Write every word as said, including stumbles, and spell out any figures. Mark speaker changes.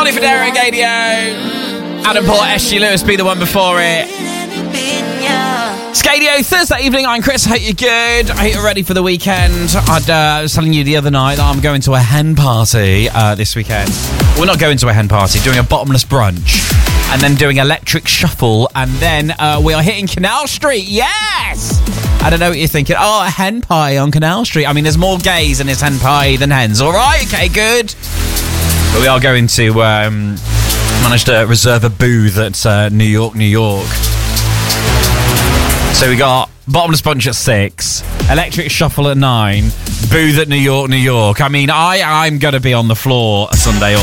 Speaker 1: Donny Federa, Gadio. Adam Port, S G Lewis, Be the One before it. Scadio, Thursday evening, I'm Chris, I hope you're good. I hope you're ready for the weekend. I'd, uh, I was telling you the other night that I'm going to a hen party uh, this weekend. We're not going to a hen party, doing a bottomless brunch. And then doing electric shuffle. And then uh, we are hitting Canal Street, yes! I don't know what you're thinking. Oh, a hen pie on Canal Street. I mean, there's more gays in this hen pie than hens. All right, okay, good. But we are going to um, manage to reserve a booth at uh, New York, New York. So we got bottomless brunch at six, electric shuffle at nine, booth at New York, New York. I mean, I, I'm going to be on the floor Sunday all